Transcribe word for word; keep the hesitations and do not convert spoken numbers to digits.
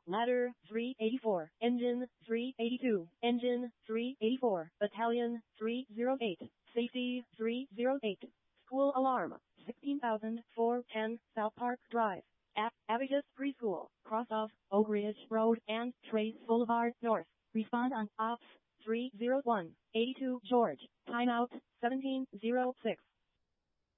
Ladder three eighty-four, Engine three eighty-two, Engine three eighty-four, Battalion three oh eight, Safety three oh eight, School Alarm sixteen thousand four hundred ten South Park Drive, at Abacus Preschool, cross off Oak Ridge Road and Trace Boulevard North. Respond on Ops three oh one, eighty-two George, timeout seventeen oh six.